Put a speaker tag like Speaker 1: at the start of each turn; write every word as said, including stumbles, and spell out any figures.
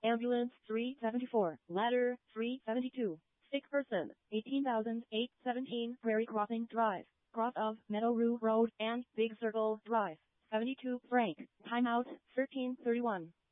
Speaker 1: Ambulance three seventy-four, ladder three seventy-two. Sick person, eighteen thousand eight hundred seventeen Prairie Crossing Drive, cross of Meadow Rue Road and Big Circle Drive. seventy-two Frank. Timeout thirteen thirty-one.